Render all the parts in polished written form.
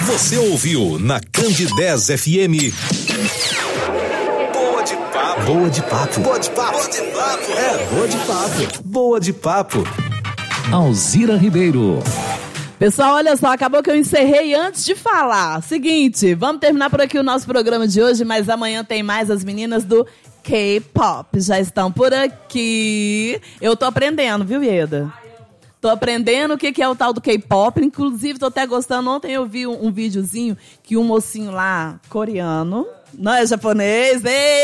Você ouviu na Candidez FM. Boa de papo. Boa de papo. Boa de papo. Boa de papo. Boa de papo. Boa de papo. Alzira Ribeiro. Pessoal, olha só, acabou que eu encerrei antes de falar. Seguinte, vamos terminar por aqui o nosso programa de hoje, mas amanhã tem mais. As meninas do K-pop já estão por aqui. Eu tô aprendendo, viu, Ieda? Tô aprendendo o que é o tal do K-pop. Inclusive, tô até gostando. Ontem eu vi um videozinho que um mocinho lá, coreano, não é japonês,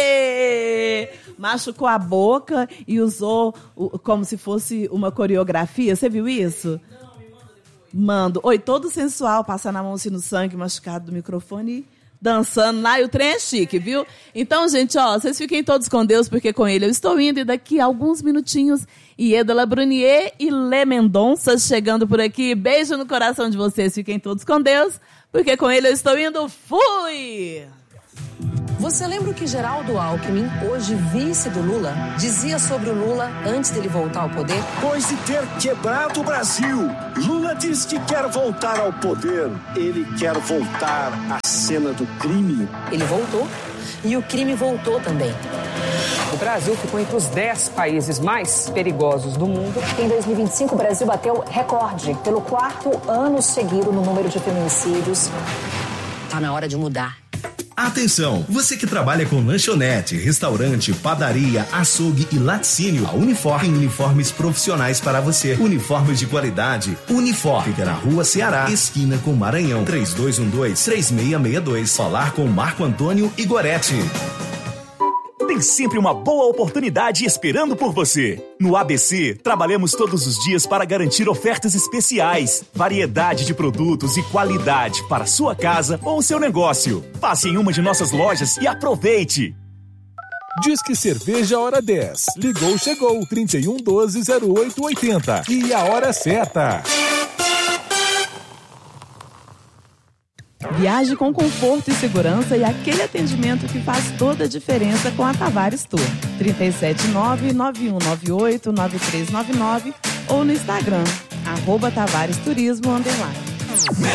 machucou a boca e usou como se fosse uma coreografia. Você viu isso? Mando. Oi, todo sensual, passando a mão assim no sangue machucado do microfone, dançando lá, e o trem é chique, viu? Então, gente, ó, vocês fiquem todos com Deus, porque com ele eu estou indo, e daqui a alguns minutinhos, Ieda Labrunier e Lê Mendonça chegando por aqui. Beijo no coração de vocês, fiquem todos com Deus, porque com ele eu estou indo. Fui! Você lembra o que Geraldo Alckmin, hoje vice do Lula, dizia sobre o Lula antes dele voltar ao poder? Depois de ter quebrado o Brasil, Lula diz que quer voltar ao poder. Ele quer voltar à cena do crime. Ele voltou e o crime voltou também. O Brasil ficou entre os 10 países mais perigosos do mundo. Em 2025, o Brasil bateu recorde pelo 4º ano seguido no número de feminicídios. Tá na hora de mudar. Atenção, você que trabalha com lanchonete, restaurante, padaria, açougue e laticínio, a Unifor tem uniformes profissionais para você. Uniformes de qualidade. Unifor fica na Rua Ceará, esquina com Maranhão, 3212-3662. Falar com Marco Antônio e Goretti. Tem sempre uma boa oportunidade esperando por você. No ABC, trabalhamos todos os dias para garantir ofertas especiais, variedade de produtos e qualidade para sua casa ou seu negócio. Passe em uma de nossas lojas e aproveite. Disque Cerveja Hora 10. Ligou, chegou. 3112-0880. E a hora certa. Viaje com conforto e segurança e aquele atendimento que faz toda a diferença com a Tavares Tour. 379-9198-9399 ou no Instagram, @TavaresTurismo_.